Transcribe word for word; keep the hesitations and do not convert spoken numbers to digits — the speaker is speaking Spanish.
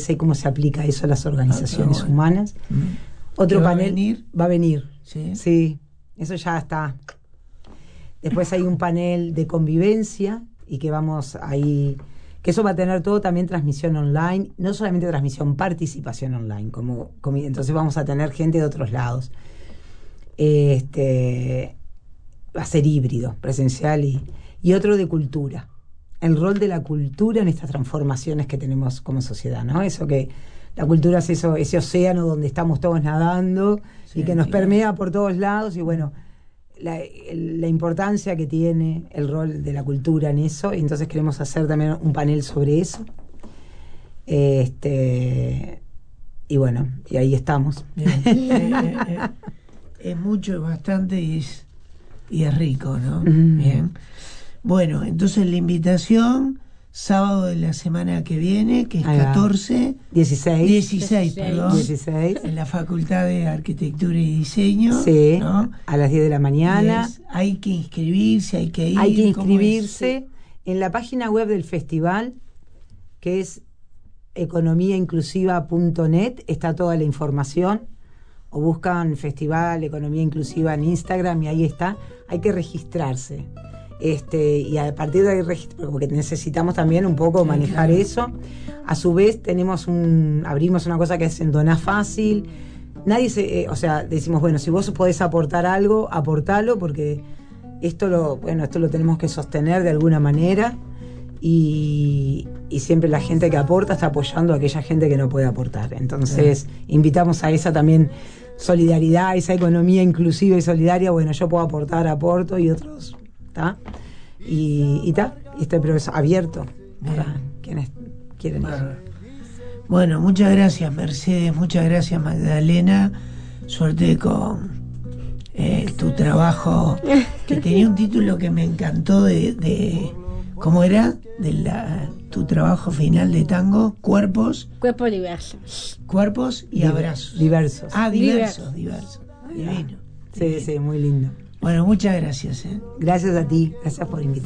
sé cómo se aplica eso a las organizaciones ah, bueno. humanas. Mm. Otro va panel a venir? va a venir. ¿Sí? Sí, eso ya está. Después hay un panel de convivencia y que vamos ahí, que eso va a tener todo también transmisión online, no solamente transmisión, participación online, como, como entonces vamos a tener gente de otros lados. Este va a ser híbrido, presencial y, y otro de cultura. El rol de la cultura en estas transformaciones que tenemos como sociedad, ¿no? Eso que la cultura es eso, ese océano donde estamos todos nadando, sí, y que nos permea por todos lados, y bueno, la, la importancia que tiene el rol de la cultura en eso, y entonces queremos hacer también un panel sobre eso. Este y bueno, y ahí estamos. Bien, eh, eh, eh, es mucho, es bastante y es, y es rico, ¿no? Mm. Bien. Bueno, entonces la invitación, sábado de la semana que viene, que es catorce... dieciséis. dieciséis, perdón. dieciséis. En la Facultad de Arquitectura y Diseño. Sí, ¿no? A las diez de la mañana. Es, hay que inscribirse, hay que ir. Hay que inscribirse en la página web del festival, que es economía inclusiva punto net, está toda la información. O buscan Festival Economía Inclusiva en Instagram y ahí está. Hay que registrarse. Este, y a partir de ahí, porque necesitamos también un poco sí, manejar claro. eso. A su vez tenemos un, abrimos una cosa que es en Doná Fácil. Nadie se, eh, o sea, decimos, bueno, si vos podés aportar algo, aportalo, porque esto lo, bueno, esto lo tenemos que sostener de alguna manera, y, y siempre la gente que aporta está apoyando a aquella gente que no puede aportar. Entonces, sí. invitamos a esa también solidaridad, esa economía inclusiva y solidaria. Bueno, yo puedo aportar, aporto, y otros, ¿está? Y está, y este pero es abierto para Bien. quienes quieren ir. Bueno, muchas gracias, Mercedes, muchas gracias, Magdalena. Suerte con eh, tu trabajo, que tenía un título que me encantó de, de ¿cómo era? De la tu trabajo final de tango, cuerpos. Cuerpos diversos. Cuerpos y Diver, abrazos. Diversos. Ah, diversos, diversos. Divino. Sí, divino. Sí, muy lindo. Bueno, muchas gracias. ¿eh? Gracias a ti, gracias por invitarme.